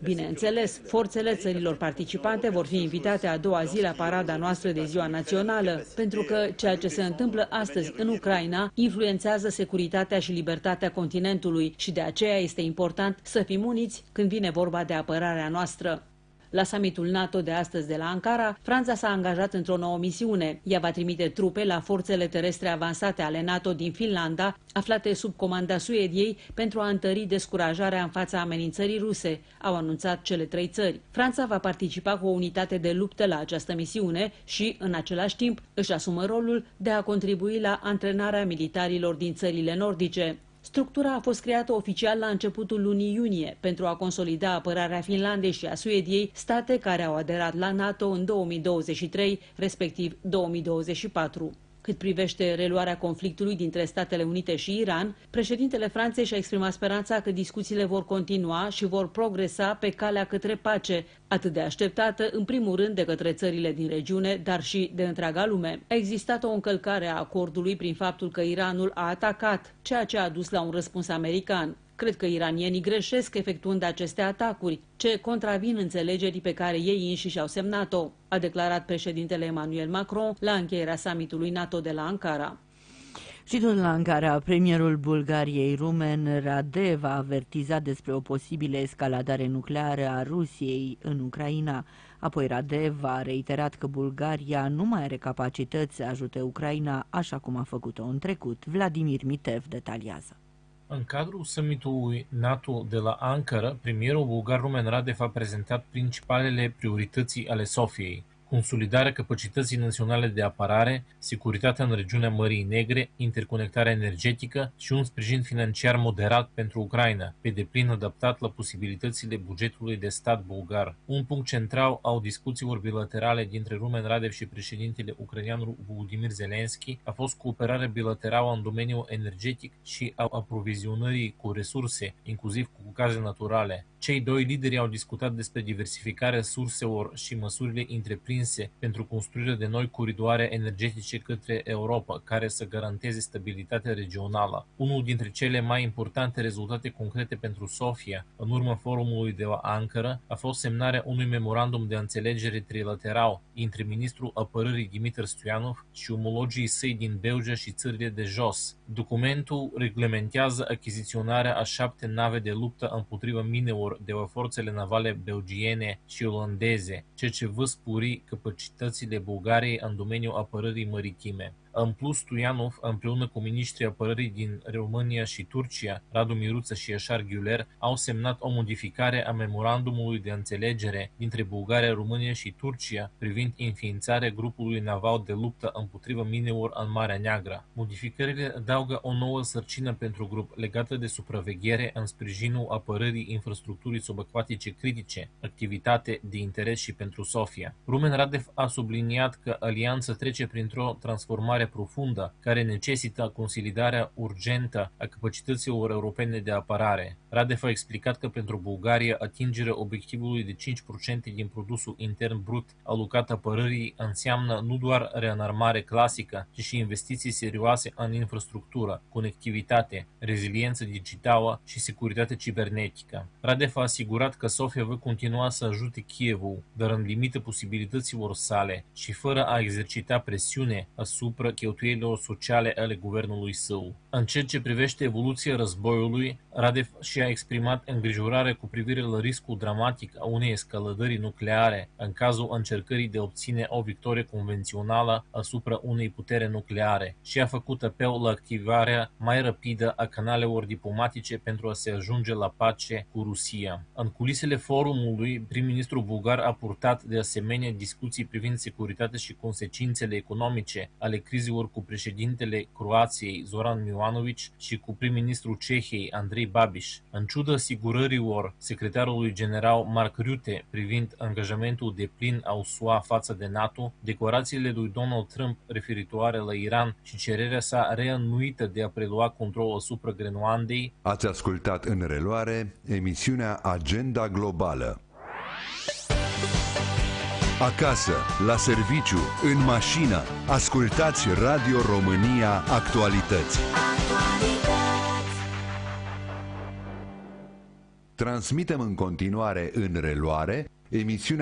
Bineînțeles, forțele țărilor participante vor fi invitate a doua zi la parada noastră de ziua națională, pentru că ceea ce se întâmplă astăzi în Ucraina influențează securitatea și libertatea continentului și de aceea este important să fim uniți când vine vorba de apărarea noastră. La summitul NATO de astăzi de la Ankara, Franța s-a angajat într-o nouă misiune. Ea va trimite trupe la forțele terestre avansate ale NATO din Finlanda, aflate sub comanda Suediei, pentru a întări descurajarea în fața amenințării ruse, au anunțat cele 3 țări. Franța va participa cu o unitate de luptă la această misiune și, în același timp, își asumă rolul de a contribui la antrenarea militarilor din țările nordice. Structura a fost creată oficial la începutul lunii iunie pentru a consolida apărarea Finlandei și a Suediei, state care au aderat la NATO în 2023, respectiv 2024. Cât privește reluarea conflictului dintre Statele Unite și Iran, președintele Franței și-a exprimat speranța că discuțiile vor continua și vor progresa pe calea către pace, atât de așteptată, în primul rând, de către țările din regiune, dar și de întreaga lume. A existat o încălcare a acordului prin faptul că Iranul a atacat, ceea ce a dus la un răspuns american. Cred că iranienii greșesc efectuând aceste atacuri, ce contravin înțelegerii pe care ei înșiși au semnat-o, a declarat președintele Emmanuel Macron la încheierea summitului NATO de la Ankara. Și tot la Ankara, premierul Bulgariei, Rumen Radev, a avertizat despre o posibilă escaladare nucleară a Rusiei în Ucraina. Apoi Radev a reiterat că Bulgaria nu mai are capacități să ajute Ucraina așa cum a făcut-o în trecut. Vladimir Mitev detaliază. În cadrul summitului NATO de la Ankara, premierul bulgar Rumen Radev a prezentat principalele priorități ale Sofiei: consolidarea capacității naționale de apărare, securitatea în regiunea Mării Negre, interconectarea energetică și un sprijin financiar moderat pentru Ucraina, pe deplin adaptat la posibilitățile bugetului de stat bulgar. Un punct central al discuțiilor bilaterale dintre Rumen Radev și președintele ucrainean Volodymyr Zelensky a fost cooperarea bilaterală în domeniul energetic și al aprovizionării cu resurse, inclusiv cu gaze naturale. Cei doi lideri au discutat despre diversificarea surselor și măsurile întreprinse pentru construirea de noi coridoare energetice către Europa, care să garanteze stabilitatea regională. Unul dintre cele mai importante rezultate concrete pentru Sofia, în urma forumului de la Ankara, a fost semnarea unui memorandum de înțelegere trilateral între ministrul apărării Dimitru Stoianov și omologii săi din Belgia și țările de jos. Documentul reglementează achiziționarea a 7 nave de luptă împotriva minelor de la forțele navale belgiene și olandeze, ceea ce va spori capacitățile Bulgariei în domeniul apărării maritime. În plus, Stoianov, împreună cu ministrii apărării din România și Turcia, Radu Miruță și Yaşar Güler, au semnat o modificare a memorandumului de înțelegere dintre Bulgaria, România și Turcia privind înființarea grupului naval de luptă împotriva minelor în Marea Neagră. Modificările adaugă o nouă sarcină pentru grup legată de supraveghere în sprijinul apărării infrastructurii subacvatice critice, activitate de interes și pentru Sofia. Rumen Radev a subliniat că alianța trece printr-o transformare profundă, care necesită consolidarea urgentă a capacităților europene de apărare. Radev a explicat că pentru Bulgaria atingerea obiectivului de 5% din produsul intern brut alocat apărării înseamnă nu doar reînarmare clasică, ci și investiții serioase în infrastructură, conectivitate, reziliență digitală și securitate cibernetică. Radev a asigurat că Sofia va continua să ajute Kievul, dar în limita posibilităților sale și fără a exercita presiune asupra cheltuielilor sociale ale guvernului său. În ceea ce privește evoluția războiului, Radev și-a exprimat îngrijorare cu privire la riscul dramatic a unei escaladări nucleare în cazul încercării de a obține o victorie convențională asupra unei puteri nucleare și a făcut apel la activarea mai rapidă a canalelor diplomatice pentru a se ajunge la pace cu Rusia. În culisele forumului, prim-ministrul bulgar a purtat de asemenea discuții privind securitatea și consecințele economice ale crizelor cu președintele Croației Zoran Milanović și cu prim-ministrul Cehiei Andrei Babiš. În ciuda asigurărilor secretarului general Mark Rutte privind angajamentul deplin al SUA față de NATO, declarațiile lui Donald Trump referitoare la Iran și cererea sa reînnoită de a prelua controlul asupra Groenlandei. Ați ascultat în reluare emisiunea Agenda Globală. Acasă, la serviciu, în mașină, ascultați Radio România Actualități. Transmitem în continuare în reluare emisiunea